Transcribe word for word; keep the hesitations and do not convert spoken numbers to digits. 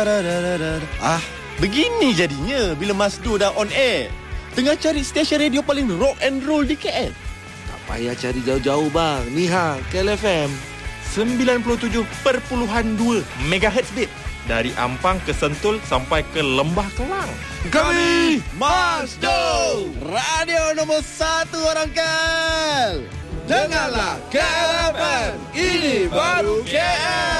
Ah, begini jadinya bila Masdo dah on air. Tengah cari stesen radio paling rock and roll di K L. Tak payah cari jauh-jauh bang. Ni ha, K L F M sembilan puluh tujuh perpuluhan dua megahertz bit. Dari Ampang ke Sentul sampai ke Lembah Kelang. Kami Masdo, radio nombor satu orang K L. Dengarlah K L F M, ini baru K L.